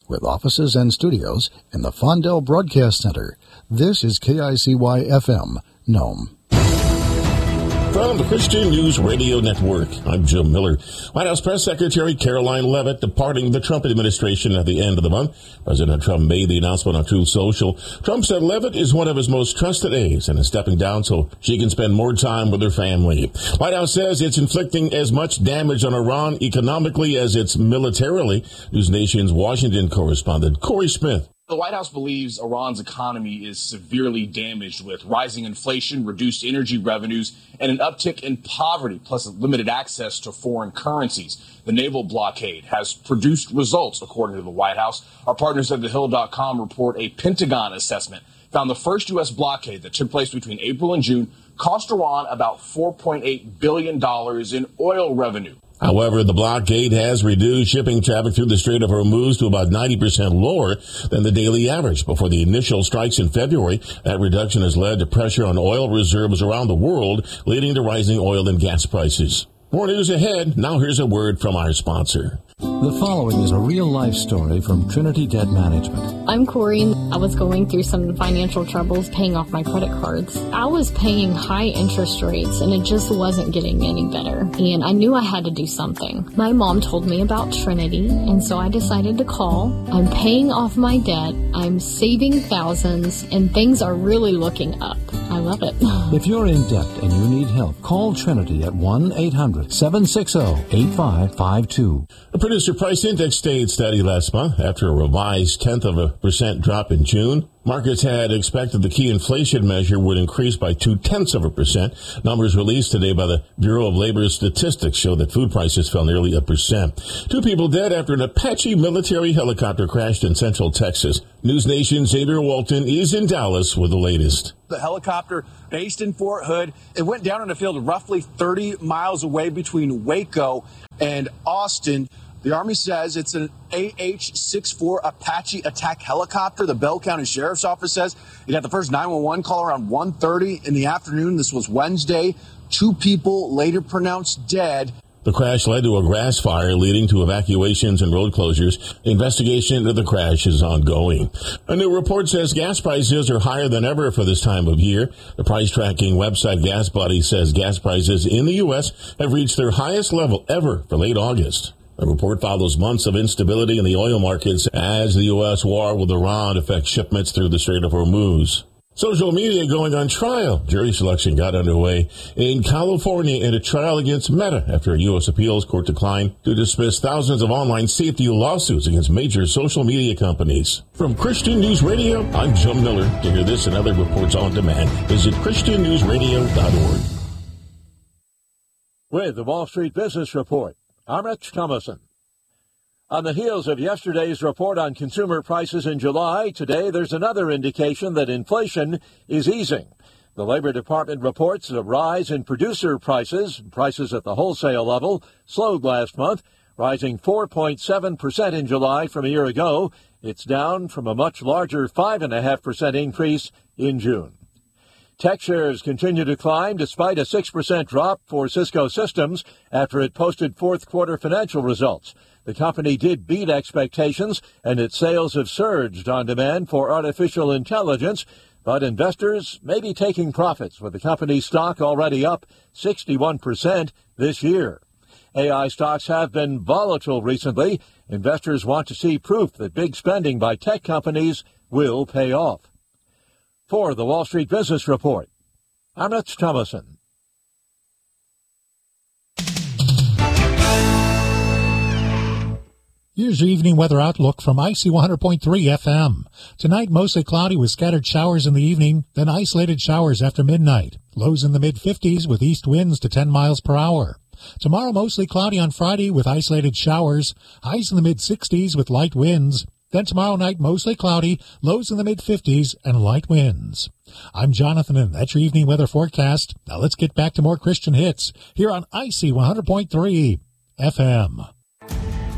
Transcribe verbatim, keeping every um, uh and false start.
with offices and studios in the Fondell Broadcast Center. This is K I C Y F M, Nome. From the Christian News Radio Network, I'm Jim Miller. White House Press Secretary Caroline Leavitt departing the Trump administration at the end of the month. President Trump made the announcement on Truth Social. Trump said Leavitt is one of his most trusted aides and is stepping down so she can spend more time with her family. White House says it's inflicting as much damage on Iran economically as it's militarily. News Nation's Washington correspondent Corey Smith. The White House believes Iran's economy is severely damaged with rising inflation, reduced energy revenues, and an uptick in poverty, plus limited access to foreign currencies. The naval blockade has produced results, according to the White House. Our partners at the hill dot com report a Pentagon assessment found the first U S blockade that took place between April and June cost Iran about four point eight billion dollars in oil revenue. However, the blockade has reduced shipping traffic through the Strait of Hormuz to about ninety percent lower than the daily average. Before the initial strikes in February, that reduction has led to pressure on oil reserves around the world, leading to rising oil and gas prices. More news ahead. Now here's a word from our sponsor. The following is a real-life story from Trinity Debt Management. I'm Corey. I was going through some financial troubles paying off my credit cards. I was paying high interest rates, and it just wasn't getting any better. And I knew I had to do something. My mom told me about Trinity, and so I decided to call. I'm paying off my debt. I'm saving thousands, and things are really looking up. I love it. If you're in debt and you need help, call Trinity at one eight hundred seven six zero eight five five two. The Producer Price Index stayed steady last month after a revised tenth of a percent drop in June. Markets had expected the key inflation measure would increase by two-tenths of a percent. Numbers released today by the Bureau of Labor Statistics show that food prices fell nearly a percent. Two people dead after an Apache military helicopter crashed in central Texas. News Nation's Xavier Walton is in Dallas with the latest. The helicopter based in Fort Hood, it went down in a field roughly thirty miles away between Waco and Austin. The Army says it's an A H sixty-four Apache attack helicopter. The Bell County Sheriff's Office says it had the first nine one one call around one thirty in the afternoon. This was Wednesday. Two people later pronounced dead. The crash led to a grass fire, leading to evacuations and road closures. The investigation into the crash is ongoing. A new report says gas prices are higher than ever for this time of year. The price tracking website Gas Buddy says gas prices in the U S have reached their highest level ever for late August. The report follows months of instability in the oil markets as the U S war with Iran affects shipments through the Strait of Hormuz. Social media going on trial. Jury selection got underway in California in a trial against Meta after a U S appeals court declined to dismiss thousands of online safety lawsuits against major social media companies. From Christian News Radio, I'm Jim Miller. To hear this and other reports on demand, visit christian news radio dot org. With the Wall Street Business Report, I'm Rich Thomason. On the heels of yesterday's report on consumer prices in July, today there's another indication that inflation is easing. The Labor Department reports a rise in producer prices. Prices at the wholesale level slowed last month, rising four point seven percent in July from a year ago. It's down from a much larger five point five percent increase in June. Tech shares continue to climb despite a six percent drop for Cisco Systems after it posted fourth quarter financial results. The company did beat expectations, and its sales have surged on demand for artificial intelligence, but investors may be taking profits with the company's stock already up sixty-one percent this year. A I stocks have been volatile recently. Investors want to see proof that big spending by tech companies will pay off. For the Wall Street Business Report, I'm Rich Thomason. Here's your evening weather outlook from I C one hundred point three F M. Tonight, mostly cloudy with scattered showers in the evening, then isolated showers after midnight. Lows in the mid-fifties with east winds to ten miles per hour. Tomorrow, mostly cloudy on Friday with isolated showers. Highs in the mid-sixties with light winds. Then tomorrow night, mostly cloudy, lows in the mid-fifties, and light winds. I'm Jonathan, and that's your evening weather forecast. Now let's get back to more Christian hits here on I C one hundred point three F M.